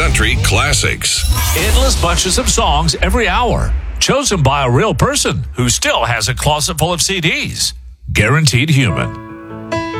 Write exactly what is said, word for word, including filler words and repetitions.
country classics. Endless bunches of songs every hour, chosen by a real person who still has a closet full of C Ds. Guaranteed Human.